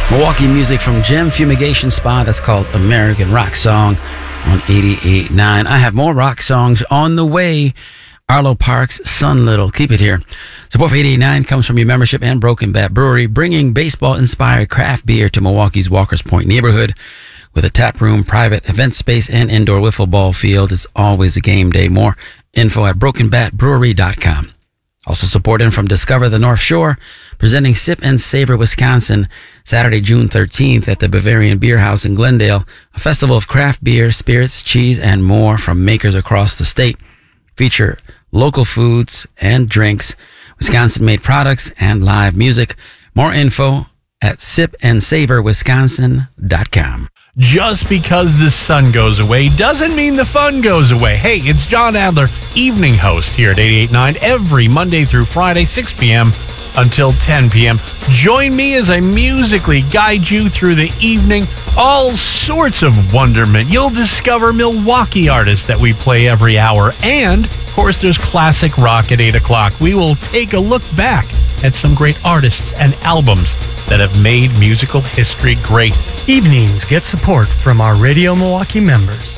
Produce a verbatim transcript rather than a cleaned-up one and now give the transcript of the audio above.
Milwaukee music from Gem Fumigation Spa. That's called American Rock Song on eighty-eight point nine. I have more rock songs on the way. Arlo Parks, Sun Little. Keep it here. Support for eighty-eight point nine comes from your membership and Broken Bat Brewery, bringing baseball-inspired craft beer to Milwaukee's Walker's Point neighborhood. With a tap room, private event space, and indoor wiffle ball field, it's always a game day. More info at broken bat brewery dot com. Also supporting from Discover the North Shore, presenting Sip and Savor Wisconsin, Saturday, June thirteenth at the Bavarian Beer House in Glendale, a festival of craft beer, spirits, cheese, and more from makers across the state. Feature local foods and drinks, Wisconsin-made products, and live music. More info at sip and savor wisconsin dot com. Just because the sun goes away doesn't mean the fun goes away. Hey, it's John Adler, evening host here at eighty-eight point nine every Monday through Friday, six p.m. until ten p.m. Join me as I musically guide you through the evening. All sorts of wonderment. You'll discover Milwaukee artists that we play every hour. And, of course, there's classic rock at eight o'clock. We will take a look back at some great artists and albums that have made musical history great. Evenings get support from our Radio Milwaukee members.